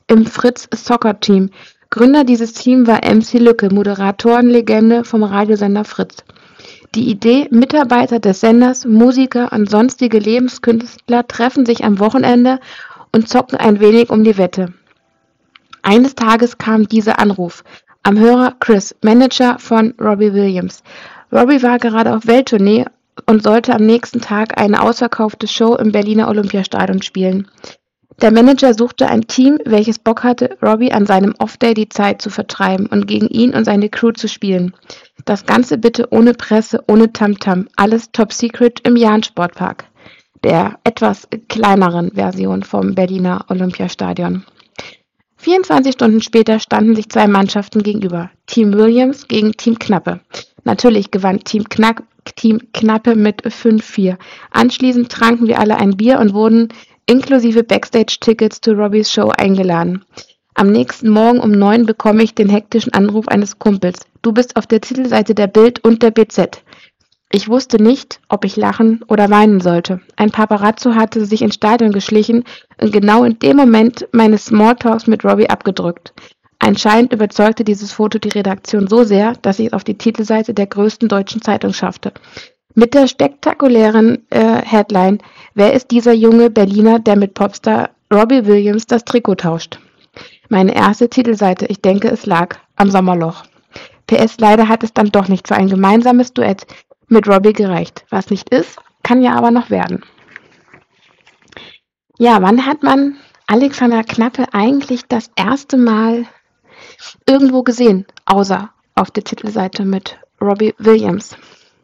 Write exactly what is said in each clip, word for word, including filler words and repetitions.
im Fritz Soccer Team. Gründer dieses Teams war M C Lücke, Moderatorenlegende vom Radiosender Fritz. Die Idee: Mitarbeiter des Senders, Musiker und sonstige Lebenskünstler treffen sich am Wochenende und zocken ein wenig um die Wette. Eines Tages kam dieser Anruf. Am Hörer Chris, Manager von Robbie Williams. Robbie war gerade auf Welttournee und sollte am nächsten Tag eine ausverkaufte Show im Berliner Olympiastadion spielen. Der Manager suchte ein Team, welches Bock hatte, Robbie an seinem Off-Day die Zeit zu vertreiben und gegen ihn und seine Crew zu spielen. Das Ganze bitte ohne Presse, ohne Tamtam, alles top secret im Jahn-Sportpark, der etwas kleineren Version vom Berliner Olympiastadion. vierundzwanzig Stunden später standen sich zwei Mannschaften gegenüber, Team Williams gegen Team Knappe. Natürlich gewann Team, Knack, Team Knappe mit fünf vier. Anschließend tranken wir alle ein Bier und wurden inklusive Backstage-Tickets zu Robbies Show eingeladen. Am nächsten Morgen um neun bekomme ich den hektischen Anruf eines Kumpels. Du bist auf der Titelseite der Bild und der B Z. Ich wusste nicht, ob ich lachen oder weinen sollte. Ein Paparazzo hatte sich ins Stadion geschlichen und genau in dem Moment meine Smalltalks mit Robbie abgedrückt. Anscheinend überzeugte dieses Foto die Redaktion so sehr, dass ich es auf die Titelseite der größten deutschen Zeitung schaffte. Mit der spektakulären äh, Headline: Wer ist dieser junge Berliner, der mit Popstar Robbie Williams das Trikot tauscht? Meine erste Titelseite, ich denke, es lag am Sommerloch. P S, leider hat es dann doch nicht für ein gemeinsames Duett mit Robbie gereicht. Was nicht ist, kann ja aber noch werden. Ja, wann hat man Alexander Knappe eigentlich das erste Mal irgendwo gesehen, außer auf der Titelseite mit Robbie Williams?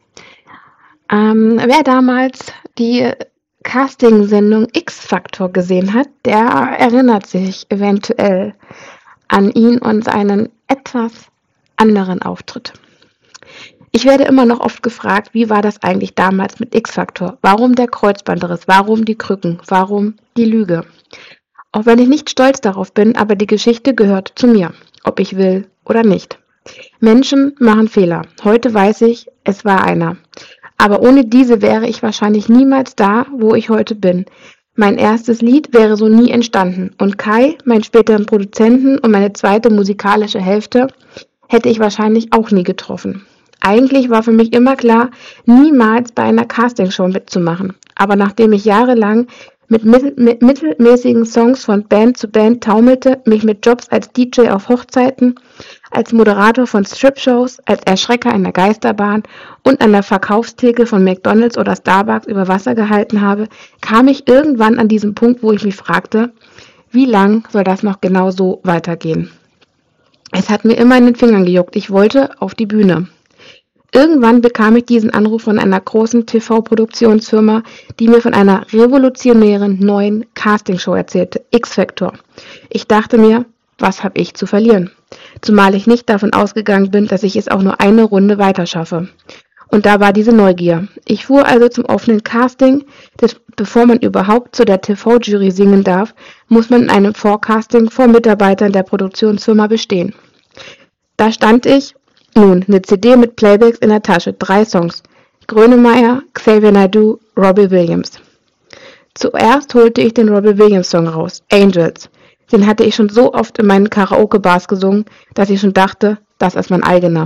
Ähm, wer damals die Castingsendung X-Factor gesehen hat, der erinnert sich eventuell an ihn und seinen etwas anderen Auftritt. Ich werde immer noch oft gefragt, wie war das eigentlich damals mit X-Factor? Warum der Kreuzbandriss? Warum die Krücken? Warum die Lüge? Auch wenn ich nicht stolz darauf bin, aber die Geschichte gehört zu mir, ob ich will oder nicht. Menschen machen Fehler. Heute weiß ich, es war einer. Aber ohne diese wäre ich wahrscheinlich niemals da, wo ich heute bin. Mein erstes Lied wäre so nie entstanden. Und Kai, meinen späteren Produzenten und meine zweite musikalische Hälfte, hätte ich wahrscheinlich auch nie getroffen. Eigentlich war für mich immer klar, niemals bei einer Castingshow mitzumachen. Aber nachdem ich jahrelang mit mittel- mit mittelmäßigen Songs von Band zu Band taumelte, mich mit Jobs als D J auf Hochzeiten, als Moderator von Strip-Shows, als Erschrecker in der Geisterbahn und an der Verkaufstheke von McDonald's oder Starbucks über Wasser gehalten habe, kam ich irgendwann an diesen Punkt, wo ich mich fragte, wie lang soll das noch genau so weitergehen? Es hat mir immer in den Fingern gejuckt, ich wollte auf die Bühne. Irgendwann bekam ich diesen Anruf von einer großen T V-Produktionsfirma, die mir von einer revolutionären neuen Castingshow erzählte, X-Factor. Ich dachte mir, was habe ich zu verlieren? Zumal ich nicht davon ausgegangen bin, dass ich es auch nur eine Runde weiter schaffe. Und da war diese Neugier. Ich fuhr also zum offenen Casting. Das, bevor man überhaupt zu der T V-Jury singen darf, muss man in einem Vorcasting vor Mitarbeitern der Produktionsfirma bestehen. Da stand ich, nun, eine C D mit Playbacks in der Tasche, drei Songs. Grönemeyer, Xavier Naidoo, Robbie Williams. Zuerst holte ich den Robbie Williams Song raus, Angels. Den hatte ich schon so oft in meinen Karaoke-Bars gesungen, dass ich schon dachte, das ist mein eigener.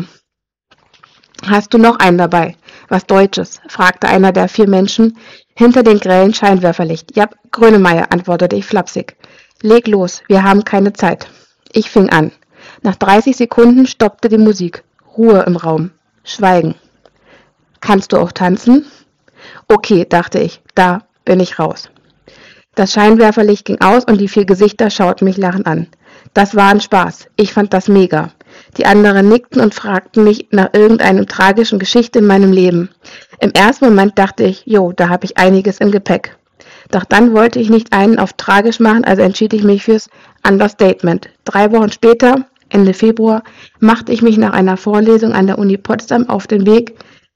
Hast du noch einen dabei? Was Deutsches? Fragte einer der vier Menschen hinter dem grellen Scheinwerferlicht. Ja, Grönemeyer, antwortete ich flapsig. Leg los, wir haben keine Zeit. Ich fing an. Nach dreißig Sekunden stoppte die Musik. Ruhe im Raum. Schweigen. Kannst du auch tanzen? Okay, dachte ich, da bin ich raus. Das Scheinwerferlicht ging aus und die vier Gesichter schauten mich lachend an. Das war ein Spaß. Ich fand das mega. Die anderen nickten und fragten mich nach irgendeiner tragischen Geschichte in meinem Leben. Im ersten Moment dachte ich, jo, da habe ich einiges im Gepäck. Doch dann wollte ich nicht einen auf tragisch machen, also entschied ich mich fürs Understatement. Drei Wochen später, Ende Februar, machte ich mich nach einer Vorlesung an der Uni Potsdam auf den Weg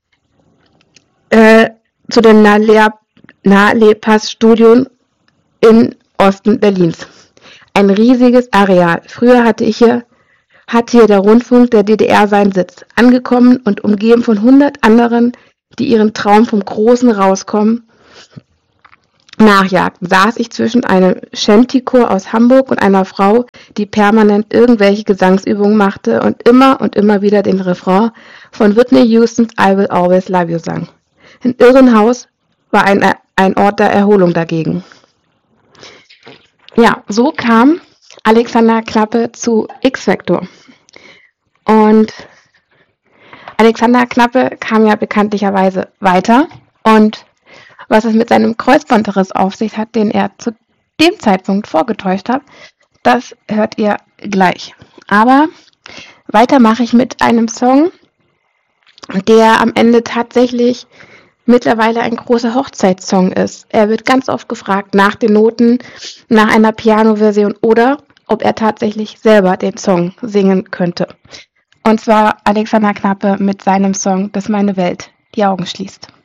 äh, zu dem Nahlepas-Studium im Osten Berlins. Ein riesiges Areal. Früher hatte ich hier, hatte hier der Rundfunk der D D R seinen Sitz. Angekommen und umgeben von hundert anderen, die ihren Traum vom Großen rauskommen, nachjagten, saß ich zwischen einem Shanty-Chor aus Hamburg und einer Frau, die permanent irgendwelche Gesangsübungen machte und immer und immer wieder den Refrain von Whitney Houstons I Will Always Love You sang. Ein Irrenhaus war ein, ein Ort der Erholung dagegen. Ja, so kam Alexander Knappe zu X-Factor. Und Alexander Knappe kam ja bekanntlicherweise weiter und was es mit seinem Kreuzbandriss auf sich hat, den er zu dem Zeitpunkt vorgetäuscht hat, das hört ihr gleich. Aber weiter mache ich mit einem Song, der am Ende tatsächlich mittlerweile ein großer Hochzeitssong ist. Er wird ganz oft gefragt nach den Noten, nach einer Piano-Version oder ob er tatsächlich selber den Song singen könnte. Und zwar Alexander Knappe mit seinem Song, dass meine Welt die Augen schließt.